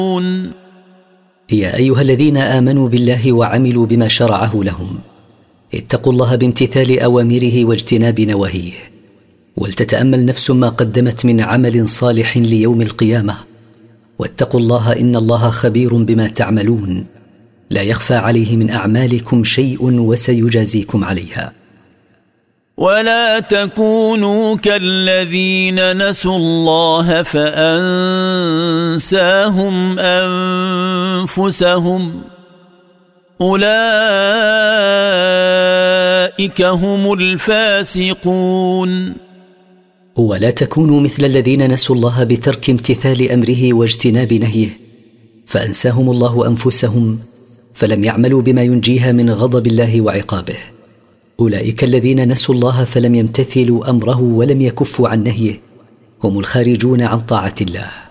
يا أيها الذين آمنوا بالله وعملوا بما شرعه لهم، اتقوا الله بامتثال أوامره واجتناب نواهيه، ولتتأمل نفس ما قدمت من عمل صالح ليوم القيامة، واتقوا الله إن الله خبير بما تعملون، لا يخفى عليه من أعمالكم شيء وسيجازيكم عليها. ولا تكونوا كالذين نسوا الله فأنساهم أنفسهم، أولئك هم الفاسقون. ولا تكونوا مثل الذين نسوا الله بترك امتثال أمره واجتناب نهيه، فأنساهم الله أنفسهم فلم يعملوا بما ينجيها من غضب الله وعقابه. أولئك الذين نسوا الله فلم يمتثلوا أمره ولم يكفوا عن نهيه هم الخارجون عن طاعة الله.